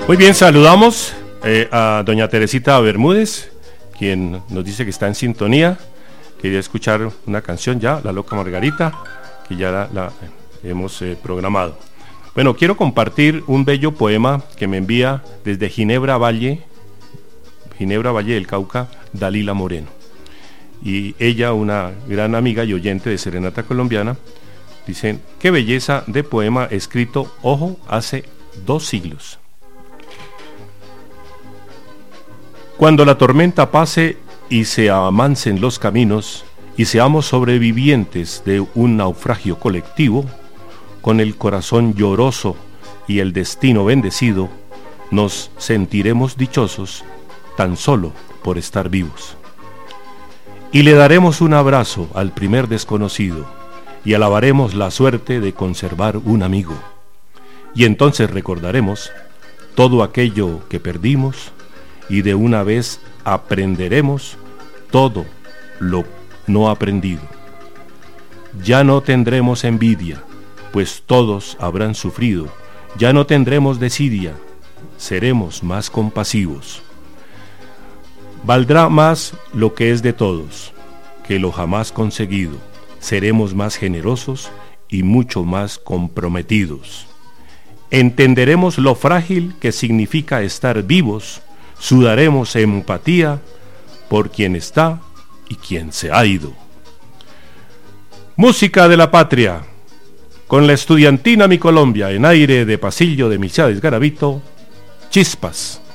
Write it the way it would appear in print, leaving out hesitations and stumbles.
Muy bien, saludamos a doña Teresita Bermúdez, quien nos dice que está en sintonía. Quería escuchar una canción ya, La Loca Margarita, que ya la hemos programado. Bueno, quiero compartir un bello poema que me envía desde Ginebra Valle del Cauca, Dalila Moreno. Y ella, una gran amiga y oyente de Serenata Colombiana, dice: qué belleza de poema escrito, ojo, hace 2 siglos. Cuando la tormenta pase y se amansen los caminos y seamos sobrevivientes de un naufragio colectivo, con el corazón lloroso y el destino bendecido, nos sentiremos dichosos tan solo por estar vivos. Y le daremos un abrazo al primer desconocido y alabaremos la suerte de conservar un amigo. Y entonces recordaremos todo aquello que perdimos y de una vez aprenderemos todo lo no aprendido. Ya no tendremos envidia, pues todos habrán sufrido. Ya no tendremos desidia, seremos más compasivos. Valdrá más lo que es de todos que lo jamás conseguido. Seremos más generosos y mucho más comprometidos. Entenderemos lo frágil que significa estar vivos. Sudaremos empatía por quien está y quien se ha ido. Música de la patria, con la estudiantina Mi Colombia, en aire de pasillo de Michades Garavito, Chispas.